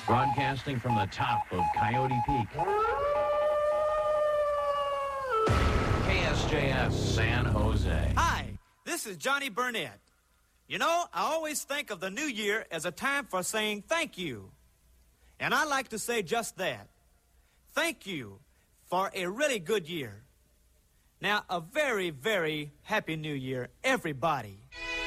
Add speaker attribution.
Speaker 1: Broadcasting from the top of Coyote Peak. KSJS San Jose.
Speaker 2: Hi, this is Johnny Burnett. You know, I always think of the new year as a time for saying thank you. And I like to say just that. Thank you for a really good year. Now, a very, very happy new year, everybody.